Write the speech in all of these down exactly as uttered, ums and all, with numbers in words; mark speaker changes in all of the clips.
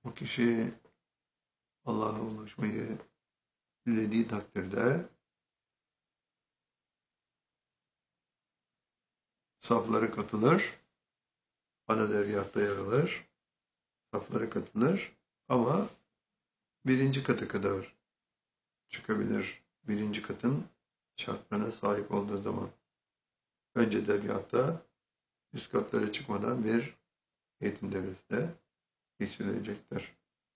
Speaker 1: O kişi Allah'a ulaşmayı dilediği takdirde saflara katılır, ana dergâhta yer alır, saflara katılır ama birinci kata kadar çıkabilir. Birinci katın şartlarına sahip olduğu zaman. Önce dergâhta üst katlara çıkmadan bir eğitim devresi de geçirilecektir.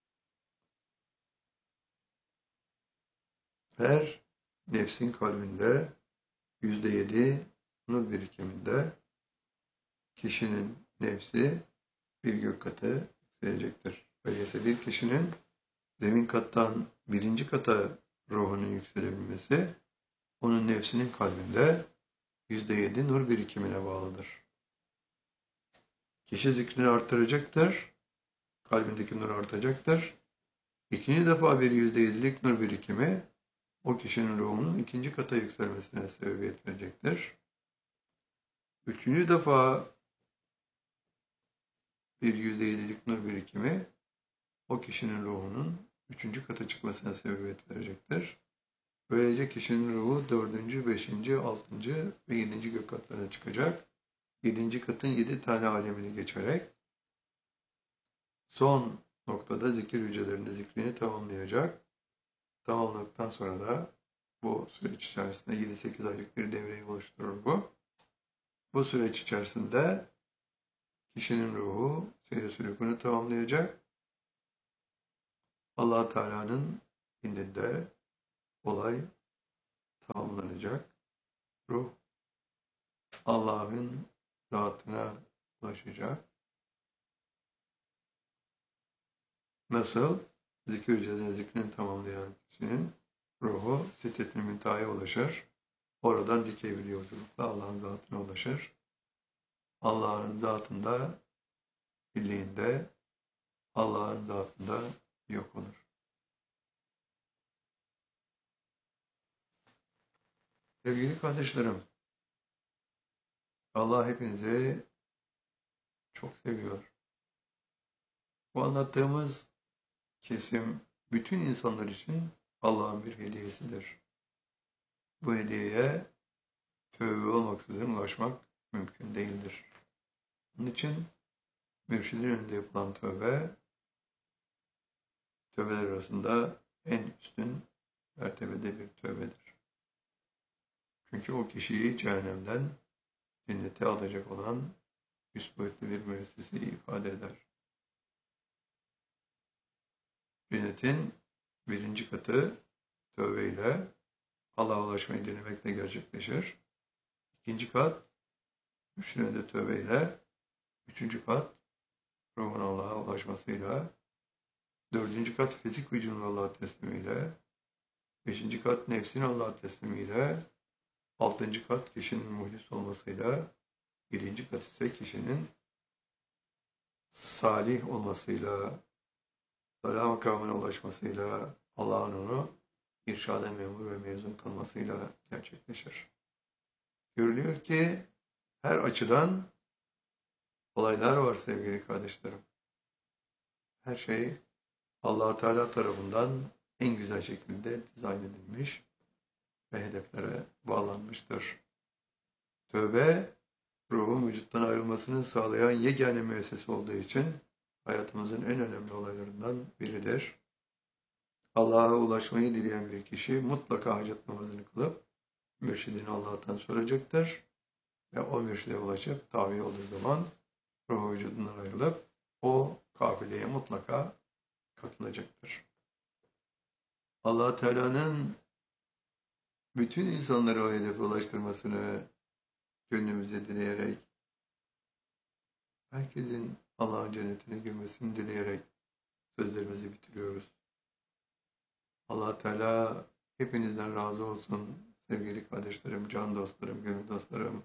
Speaker 1: Her nefsin kalbinde yüzde yedi nur birikiminde kişinin nefsi bir gök katı yükselecektir. Öyleyse bir kişinin zemin kattan birinci kata ruhunun yükselebilmesi onun nefsinin kalbinde yüzde yedi nur birikimine bağlıdır. Kişi zikrini arttıracaktır, kalbindeki nur artacaktır. İkinci defa bir yüzde yedilik nur birikimi o kişinin ruhunun ikinci kata yükselmesine sebebiyet verecektir. Üçüncü defa bir yüzde yedilik nur birikimi o kişinin ruhunun üçüncü kata çıkmasına sebebiyet verecektir. Böylece kişinin ruhu dördüncü, beşinci, altıncı ve yedinci gök katlarına çıkacak. Yedinci katın yedi tane alemini geçerek son noktada zikir hücrelerinde zikrini tamamlayacak. Tamamladıktan sonra da bu süreç içerisinde yedi sekiz aylık bir devreyi oluşturur bu. Bu süreç içerisinde kişinin ruhu seyir sülükünü tamamlayacak. Allah Teala'nın indinde olay tamamlanacak. Ruh Allah'ın zatına ulaşacak. Nasıl? Zikir hücrelerinin zikrini tamamlayan kişinin ruhu Sidret-i Münteha'ya ulaşır. Oradan dikey bir yolculukla Allah'ın zatına ulaşır. Allah'ın zatında, birliğinde, Allah'ın zatında yok olur. Sevgili kardeşlerim, Allah hepinizi çok seviyor. Bu anlattığımız kesim bütün insanlar için Allah'ın bir hediyesidir. Bu hediyeye tövbe olmaksızın ulaşmak mümkün değildir. Onun için mürşidin önünde yapılan tövbe, tövbeler arasında en üstün mertebede bir tövbedir. Çünkü o kişiyi cehennemden cennete alacak olan üst boyutlu bir müesseseyi ifade eder. Cennetin birinci katı tövbeyle Allah'a ulaşmayı dilemekle gerçekleşir. İkinci kat mürşidin önünde tövbeyle, üçüncü kat ruhun Allah'a ulaşmasıyla, dördüncü kat fizik vücudun Allah'a teslimiyle, beşinci kat nefsin Allah'a teslimiyle, altıncı kat kişinin muhlis olmasıyla, yedinci kat ise kişinin salih olmasıyla, salih makamına ulaşmasıyla, Allah'ın onu irşada memur ve mezun kılmasıyla gerçekleşir. Görülüyor ki her açıdan olaylar var sevgili kardeşlerim. Her şey Allah Teala tarafından en güzel şekilde dizayn edilmiş ve hedeflere bağlanmıştır. Tövbe, ruhun vücuttan ayrılmasını sağlayan yegane müessese olduğu için hayatımızın en önemli olaylarından biridir. Allah'a ulaşmayı dileyen bir kişi mutlaka hacet namazını kılıp mürşidini Allah'tan soracaktır. Ve o mürşide ulaşıp tabi olduğu zaman ruhu vücudundan ayrılıp o kafileye mutlaka katılacaktır. Allah Teala'nın bütün insanları o hedefe ulaştırmasını gönlümüze dileyerek, herkesin Allah'ın cennetine girmesini dileyerek sözlerimizi bitiriyoruz. Allah Teala hepinizden razı olsun sevgili kardeşlerim, can dostlarım, gönül dostlarım.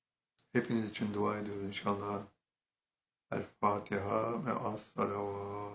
Speaker 1: Hepiniz için dua ediyoruz inşallah. El Fatiha ve as-salavat.